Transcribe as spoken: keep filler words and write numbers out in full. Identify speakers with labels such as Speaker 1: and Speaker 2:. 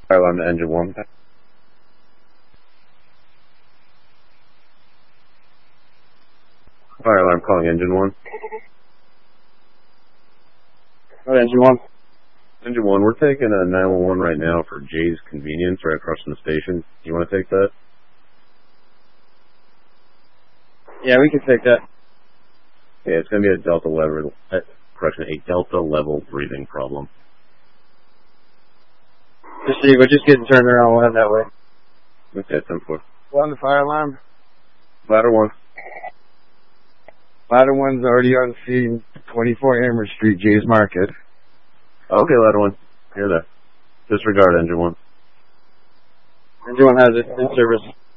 Speaker 1: Fire alarm to engine one. Fire alarm calling engine one.
Speaker 2: What, engine one?
Speaker 1: Engine one, we're taking a nine one one right now for Jay's Convenience right across from the station. You want to take that?
Speaker 2: Yeah, we can take that.
Speaker 1: Yeah, it's going to be a delta level, uh, correction, a delta level breathing problem.
Speaker 2: Just see, we're just getting turned around, we'll head that way.
Speaker 1: Okay, ten four.
Speaker 2: One, the fire alarm.
Speaker 1: Ladder one.
Speaker 2: Ladder one's already on scene, twenty-four Amherst Street, Jay's Market.
Speaker 1: Okay, ladder one. Hear that. Disregard engine one.
Speaker 2: Engine one has it in service.